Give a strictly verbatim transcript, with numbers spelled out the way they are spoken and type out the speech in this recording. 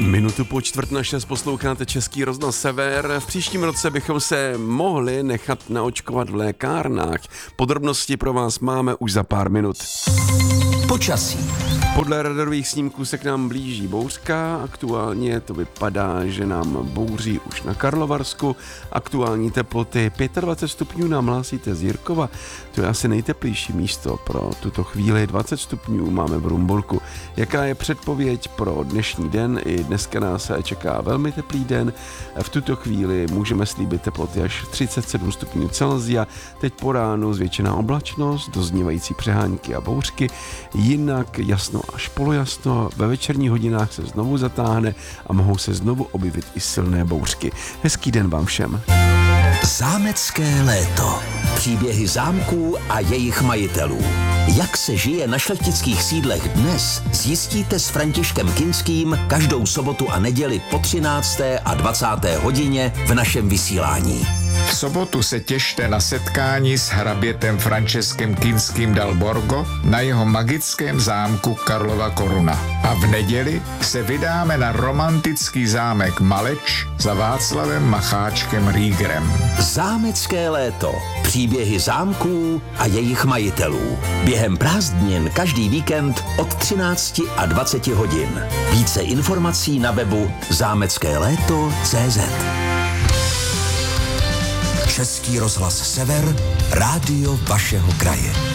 Minutu po čtvrt na šest posloucháte Český rozhlas Sever. V příštím roce bychom se mohli nechat naočkovat v lékárnách. Podrobnosti pro vás máme už za pár minut. Počasí. Podle radarových snímků se k nám blíží bouřka. Aktuálně to vypadá, že nám bouří už na Karlovarsku. Aktuální teploty dvacet pět stupňů nám hlásíte z Jirkova. To je asi nejteplejší místo pro tuto chvíli. dvacet stupňů máme v Rumbolku. Jaká je předpověď pro dnešní den? I dneska nás čeká velmi teplý den. V tuto chvíli můžeme slíbit teploty až třicet sedm stupňů Celsia. Teď po ránu zvětšená oblačnost, doznívající přehánky a bouřky. Jinak jasno až polojasno, ve večerních hodinách se znovu zatáhne a mohou se znovu objevit i silné bouřky. Hezký den vám všem. Zámecké léto. Příběhy zámků a jejich majitelů. Jak se žije na šlechtických sídlech dnes, zjistíte s Františkem Kinským každou sobotu a neděli po třinácté a dvacáté hodině v našem vysílání. V sobotu se těšte na setkání s hrabětem Franceskem Kinským dal Borgo na jeho magickém zámku Karlova Koruna. A v neděli se vydáme na romantický zámek Maleč za Václavem Macháčkem Riegerem. Zámecké léto. Příběhy zámků a jejich majitelů. Během prázdnin každý víkend od třinácti a dvaceti hodin. Více informací na webu zámecké léto tečka cé zet. Český rozhlas Sever, rádio vašeho kraje.